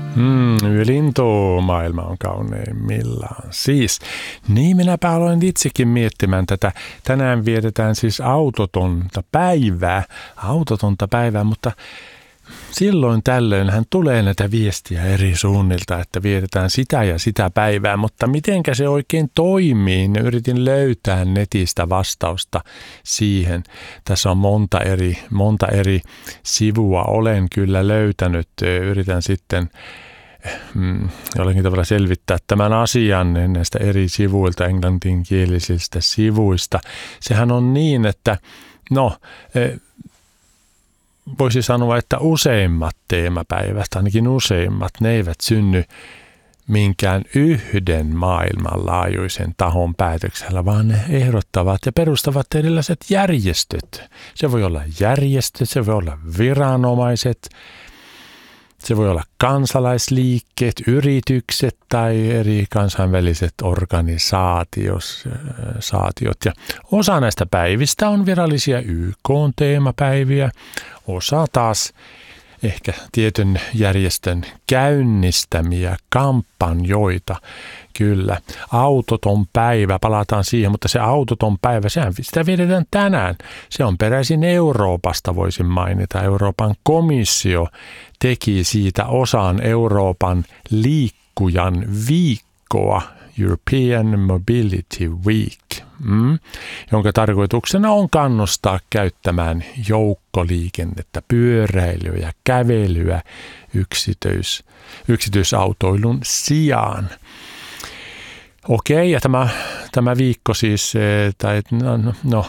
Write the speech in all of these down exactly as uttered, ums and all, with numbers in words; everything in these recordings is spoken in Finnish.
Mm, lintumaailma on kauneimmillaan. Siis, niin minäpä aloin itsekin miettimään tätä. Tänään vietetään siis autotonta päivää, autotonta päivää, mutta silloin tällöinhän tulee näitä viestiä eri suunnilta, että vietetään sitä ja sitä päivää, mutta mitenkä se oikein toimii? Yritin löytää netistä vastausta siihen. Tässä on monta eri, monta eri sivua, olen kyllä löytänyt. Yritän sitten mm, jollakin tavalla selvittää tämän asian näistä eri sivuilta, englantinkielisistä sivuista. Sehän on niin, että no... Voisi sanoa, että useimmat teemapäivät, ainakin useimmat, ne eivät synny minkään yhden maailmanlaajuisen tahon päätöksellä, vaan ne ehdottavat ja perustavat erilaiset järjestöt. Se voi olla järjestöt, se voi olla viranomaiset, se voi olla kansalaisliikkeet, yritykset tai eri kansainväliset organisaatiot. Ja osa näistä päivistä on virallisia Y K-teemapäiviä, osa taas ehkä tietyn järjestön käynnistämiä kampanjoita. Kyllä, autoton päivä, palataan siihen, mutta se autoton päivä, sehän sitä vietetään tänään. Se on peräisin Euroopasta, voisin mainita. Euroopan komissio teki siitä osan Euroopan liikkujan viikkoa, European Mobility Week, mm, jonka tarkoituksena on kannustaa käyttämään joukkoliikennettä, pyöräilyä, kävelyä yksityis, yksityisautoilun sijaan. Okei, ja tämä, tämä viikko siis, tai no, no, no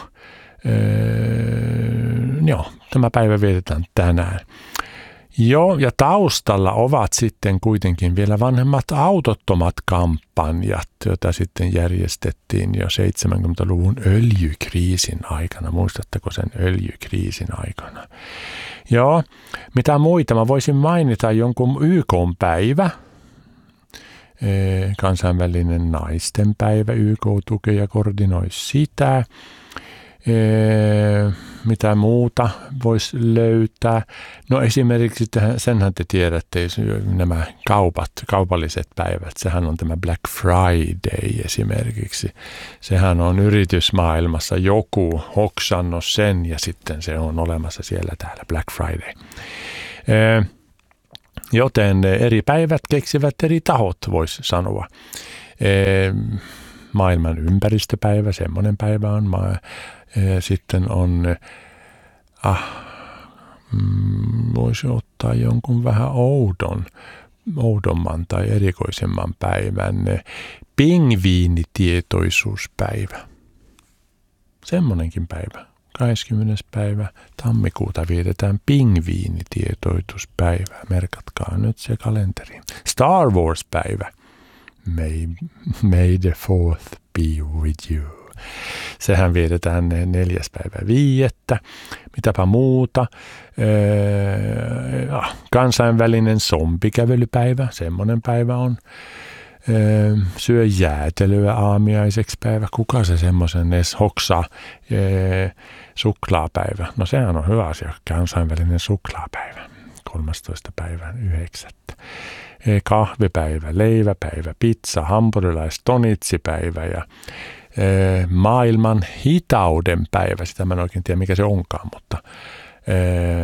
joo, tämä päivä vietetään tänään. Joo, ja taustalla ovat sitten kuitenkin vielä vanhemmat autottomat kampanjat, joita sitten järjestettiin jo seitsemänkymmentäluvun öljykriisin aikana. Muistatteko sen öljykriisin aikana? Joo, mitä muita? Mä voisin mainita jonkun Y K:n päivä, kansainvälinen naisten päivä, Y K tukee ja koordinoi sitä. Mitä muuta voisi löytää? No esimerkiksi, senhän te tiedätte, nämä kaupat, kaupalliset päivät, sehän on tämä Black Friday esimerkiksi. Sehän on yritysmaailmassa joku hoksannut sen ja sitten se on olemassa siellä täällä Black Friday. Joten eri päivät keksivät eri tahot, voisi sanoa. Maailman ympäristöpäivä, semmoinen päivä on. Sitten on, ah, voisi ottaa jonkun vähän oudon, oudomman tai erikoisemman päivän, pingviinitietoisuuspäivä. Semmoinenkin päivä. kahdeskymmenes päivä tammikuuta vietetään pingviinitietoisuuspäivää. Merkatkaa nyt se kalenteriin. Star Wars-päivä. May, may the fourth be with you. Sehän vietetään neljäs päivä viidettä. Mitäpä muuta? Öö, kansainvälinen zombikävelypäivä. Semmoinen päivä on. Öö, syö jäätelöä aamiaiseksi päivä. Kuka se semmoisen edes hoksaa? Öö, suklaapäivä. No sehän on hyvä asia. Kansainvälinen suklaapäivä. kolmastoista päivän yhdeksättä. Kahvipäivä, leiväpäivä, pizza, hampurilais-tonitsipäivä ja e, maailman hitauden päivä. Sitä mä en oikein tiedä, mikä se onkaan, mutta e,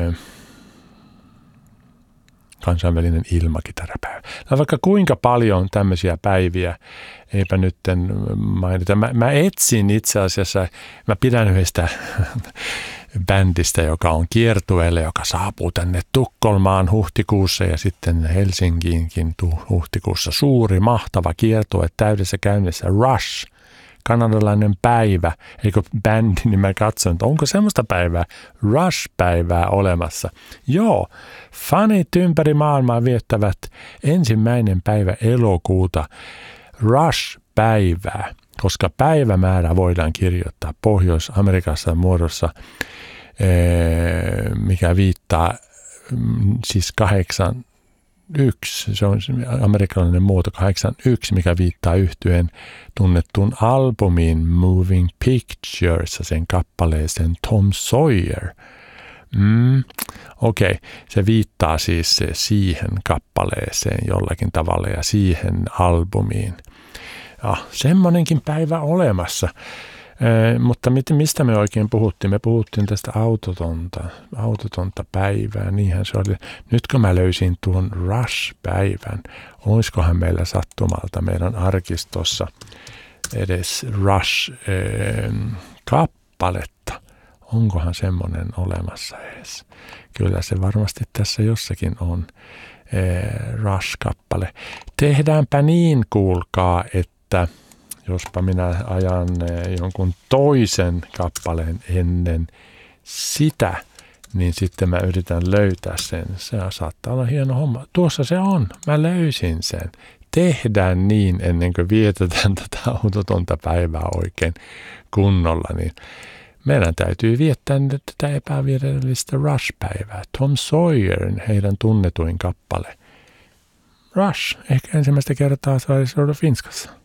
kansainvälinen ilmakitarapäivä. No, vaikka kuinka paljon tämmöisiä päiviä, eipä nyt mainita. Mä, mä etsin itse asiassa, mä pidän yhdestä bändistä, joka on kiertueelle, joka saapuu tänne Tukholmaan huhtikuussa ja sitten Helsinkiinkin huhtikuussa. Suuri, mahtava kiertue täydessä käynnissä. Rush, kanadalainen päivä, eikö bändi, niin mä katson, että onko semmoista päivää, Rush-päivää olemassa. Joo, fanit ympäri maailmaa viettävät ensimmäinen päivä elokuuta Rush-päivää, koska päivämäärä voidaan kirjoittaa Pohjois-Amerikassa muodossa, mikä viittaa siis kahdeksan yksi, se on amerikkalainen muoto kahdeksan yksi, mikä viittaa yhtyeen tunnettuun albumiin Moving Pictures, sen kappaleeseen Tom Sawyer. Mm, okei, okay. Se viittaa siis siihen kappaleeseen jollakin tavalla ja siihen albumiin. Ja, semmonenkin päivä olemassa. Eh, mutta mit, mistä me oikein puhuttiin? Me puhuttiin tästä autotonta, autotonta päivää. Niinhän se oli. Nyt kun mä löysin tuon Rush-päivän, olisikohan meillä sattumalta meidän arkistossa edes Rush-kappaletta? Onkohan semmoinen olemassa edes? Kyllä se varmasti tässä jossakin on Rush-kappale. Tehdäänpä niin, kuulkaa, että jospa minä ajan jonkun toisen kappaleen ennen sitä, niin sitten mä yritän löytää sen. Se saattaa olla hieno homma. Tuossa se on. Mä löysin sen. Tehdään niin ennen kuin vietetään tätä autotonta päivää oikein kunnolla, niin meidän täytyy viettää nyt tätä epävirallista Rush-päivää. Tom Sawyerin, heidän tunnetuin kappale. Rush, ehkä ensimmäistä kertaa Sverige Finskassa.